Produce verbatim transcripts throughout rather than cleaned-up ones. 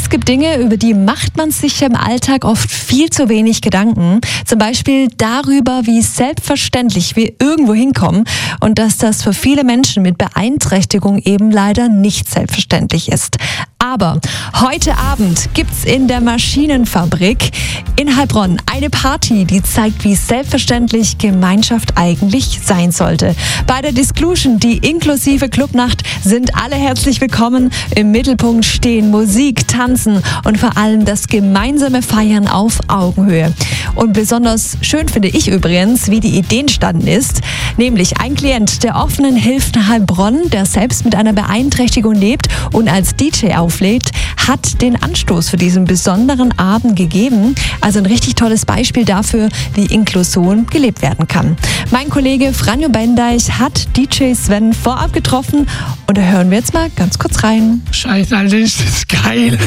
Es gibt Dinge, über die macht man sich im Alltag oft viel zu wenig Gedanken. Zum Beispiel darüber, wie selbstverständlich wir irgendwo hinkommen und dass das für viele Menschen mit Beeinträchtigung eben leider nicht selbstverständlich ist. Aber heute Abend gibt's in der Maschinenfabrik in Heilbronn eine Party, die zeigt, wie selbstverständlich Gemeinschaft eigentlich sein sollte. Bei der Disclusion, die inklusive Clubnacht, sind alle herzlich willkommen. Im Mittelpunkt stehen Musik, Tanzen und vor allem das gemeinsame Feiern auf Augenhöhe. Und besonders schön finde ich übrigens, wie die Idee entstanden ist. Nämlich ein Klient der offenen Hilfe Heilbronn, der selbst mit einer Beeinträchtigung lebt und als D J auflegt, hat den Anstoß für diesen besonderen Abend gegeben. Also ein richtig tolles Beispiel dafür, wie Inklusion gelebt werden kann. Mein Kollege Franjo Bendeich hat D J Sven vorab getroffen und da hören wir jetzt mal ganz kurz rein. Scheiße, Alter, ist das geil.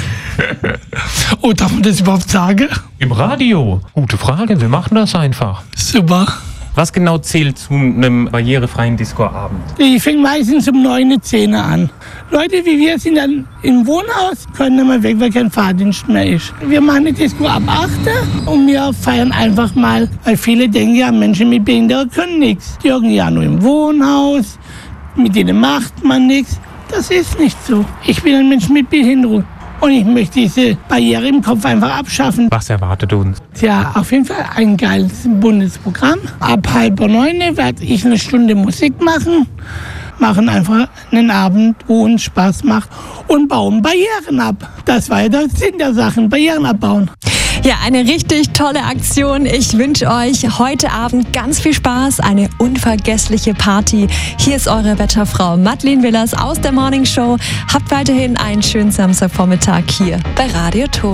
Oh, darf man das überhaupt sagen? Im Radio? Gute Frage, wir machen das einfach. Super. Was genau zählt zu einem barrierefreien Disco-Abend? Ich fängt meistens um neun, zehn an. Leute wie wir sind dann im Wohnhaus, können nicht mehr weg, weil kein Fahrdienst mehr ist. Wir machen die Disco ab acht und wir feiern einfach mal, weil viele denken ja, Menschen mit Behinderung können nichts. Die hocken ja nur im Wohnhaus, mit denen macht man nichts. Das ist nicht so. Ich bin ein Mensch mit Behinderung. Und ich möchte diese Barriere im Kopf einfach abschaffen. Was erwartet uns? Tja, auf jeden Fall ein geiles Bundesprogramm. Ab halb neun werde ich eine Stunde Musik machen. Machen einfach einen Abend, wo uns Spaß macht und bauen Barrieren ab. Das war ja der Sinn der Sachen, Barrieren abbauen. Ja, eine richtig tolle Aktion. Ich wünsche euch heute Abend ganz viel Spaß, eine unvergessliche Party. Hier ist eure Wetterfrau Madeleine Willers aus der Morning Show. Habt weiterhin einen schönen Samstagvormittag hier bei Radio Ton.